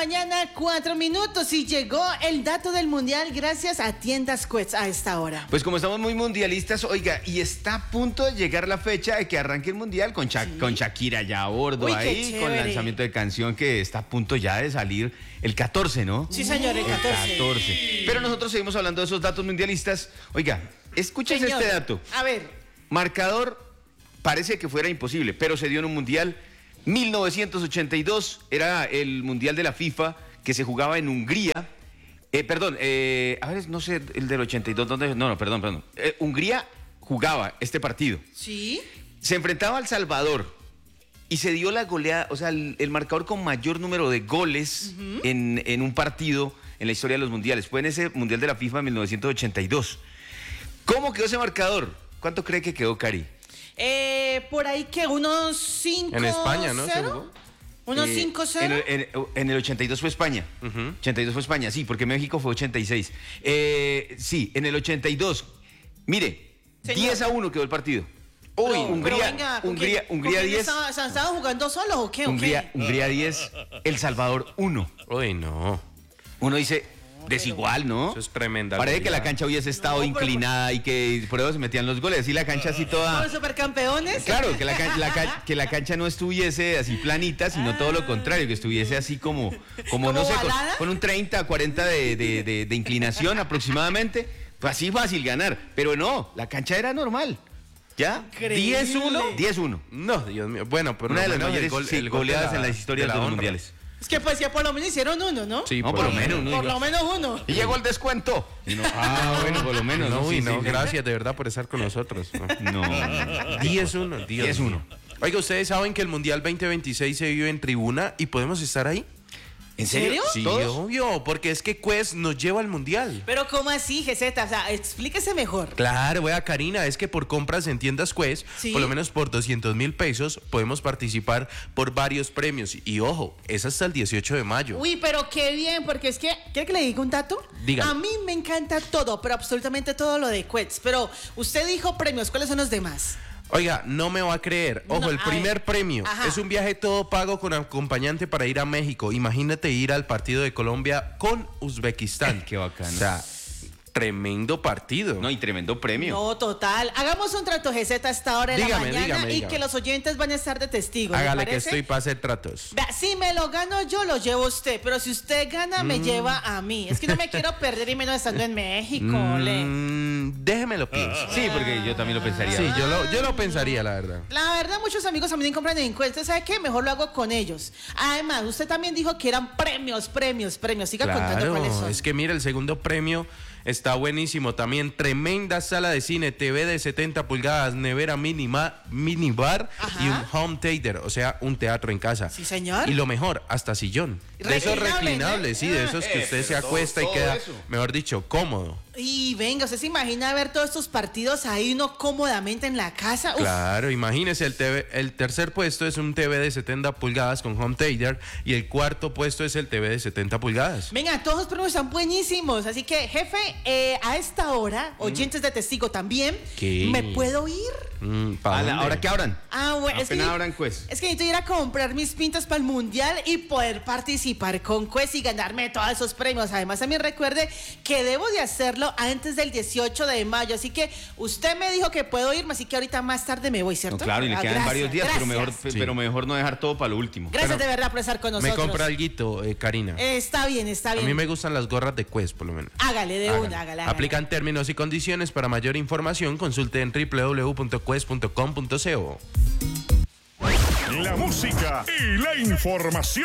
mañana, 4 minutos, y llegó el dato del mundial gracias a Tiendas Quets a esta hora. Pues como estamos muy mundialistas, oiga, y está a punto de llegar la fecha de que arranque el mundial con Shakira ya a bordo. Uy, ahí, con lanzamiento de canción que está a punto ya de salir el 14, ¿no? Sí, señor, el 14. 14. Pero nosotros seguimos hablando de esos datos mundialistas. Oiga, escúchese este dato. A ver. Marcador parece que fuera imposible, pero se dio en un mundial. 1982 era el mundial de la FIFA que se jugaba en Hungría. A ver, no sé, el del 82, ¿dónde? No, perdón. Hungría jugaba este partido. Sí. Se enfrentaba a El Salvador y se dio la goleada, o sea, el marcador con mayor número de goles en un partido en la historia de los mundiales. Fue en ese mundial de la FIFA en 1982. ¿Cómo quedó ese marcador? ¿Cuánto cree que quedó, Cari? Por ahí que unos 5-0. En España, ¿no? ¿Unos 5-0? En el 82 fue España. 82 fue España, sí, porque México fue 86. Sí, en el 82. Mire, señor, 10-1 quedó el partido. Uy, Hungría 10. ¿Estaban jugando solos o qué? Hungría 10, El Salvador 1. Uy, no. Uno dice, desigual, ¿no? Eso es tremenda. Parece que la cancha hubiese estado inclinada y que por eso se metían los goles. Así la cancha así toda... ¿Los supercampeones? Claro, que la cancha no estuviese así planita, sino todo lo contrario, que estuviese así como no sé, con un 30, 40 de inclinación aproximadamente. Pues así fácil ganar. Pero no, la cancha era normal. ¿Ya? Increíble. 10-1. No, Dios mío. Bueno, pero una de las mayores goleadas en la historia de los mundiales. Es que pues ya por lo menos hicieron uno, ¿no? Sí, no, por lo menos. Por lo menos uno. Y llegó el descuento. Bueno, por lo menos. No, gracias de verdad por estar con nosotros. No. 10-1. 10-1. Oiga, ¿ustedes saben que el Mundial 2026 se vive en tribuna y podemos estar ahí? ¿En serio? Sí, ¿todos? obvio, porque es que Quest nos lleva al Mundial. Pero ¿cómo así, GZ? O sea, explíquese mejor. Claro, vea, Karina, es que por compras en tiendas Quest, por lo menos por 200,000 pesos, podemos participar por varios premios. Y ojo, es hasta el 18 de mayo. Uy, pero qué bien, porque es que, ¿quiere que le diga un dato? Dígame. A mí me encanta todo, pero absolutamente todo lo de Quest. Pero usted dijo premios, ¿cuáles son los demás? Oiga, no me va a creer. Ojo, el primer premio es un viaje todo pago con acompañante para ir a México. Imagínate ir al partido de Colombia con Uzbekistán. Qué bacano. O sea, tremendo partido. No, y tremendo premio. No, total. Hagamos un trato GZ a esta hora de la mañana dígame. y que los oyentes van a estar de testigos. Hágale que estoy para hacer tratos. Vea, si me lo gano yo, lo llevo a usted. Pero si usted gana, me lleva a mí. Es que no me quiero perder y menos estando en México. Déjeme lo pienso. Sí, porque yo también lo pensaría. Sí, yo lo pensaría, la verdad. La verdad, muchos amigos a mí me compran en encuestas. ¿Sabe qué? Mejor lo hago con ellos. Además, usted también dijo que eran premios. Siga contando cuáles son. Es que mira, el segundo premio está buenísimo. También tremenda sala de cine, TV de 70 pulgadas, nevera minibar y un home theater, o sea, un teatro en casa. Sí, señor. Y lo mejor, hasta sillón. De esos reclinables, sí, de esos que usted se acuesta y queda, mejor dicho, cómodo. Y venga, ¿usted se imagina ver todos estos partidos ahí uno cómodamente en la casa? Uf. Claro, imagínese, el tercer puesto es un TV de 70 pulgadas con home theater y el cuarto puesto es el TV de 70 pulgadas. Venga, todos los premios están buenísimos, así que, jefe, a esta hora, oyentes de Testigo también, ¿qué? ¿me puedo ir? ¿Ahora qué abran? Bueno, apenas abran Quest. Es que necesito ir a comprar mis pintas para el mundial y poder participar con Quest y ganarme todos esos premios. Además, también recuerde que debo de hacerlo antes del 18 de mayo. Así que usted me dijo que puedo irme, así que ahorita más tarde me voy, ¿cierto? No, claro, y le quedan varios días, pero mejor no dejar todo para lo último. Gracias de verdad por estar con nosotros. Me compra alguito, Karina. Está bien. A mí me gustan las gorras de Quest, por lo menos. Hágale. Hágale. Aplican términos y condiciones. Para mayor información, consulte en www.quest.com.co. La música y la información.